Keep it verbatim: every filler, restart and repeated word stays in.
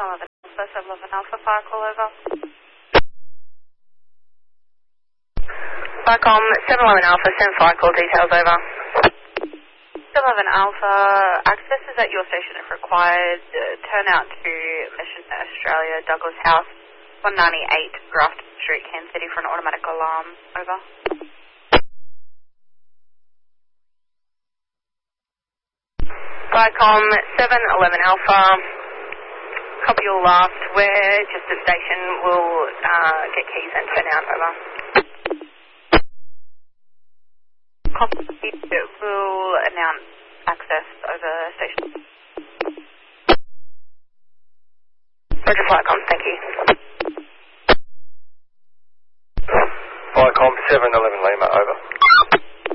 eleven Alpha, seven eleven Alpha, fire call over. Firecom, seven eleven Alpha, send fire call details over. seven eleven Alpha, access is at your station if required. Uh, turn out to Mission Australia, Douglas House, one ninety-eight Grafton Street, Cairns City for an automatic alarm. Over. Firecom, seven eleven Alpha, copy all last, where just the station will uh, get keys and turn out. Over. Copy, will announce access over station. Roger, Firecom, thank you. Firecom, seven eleven Lima, over.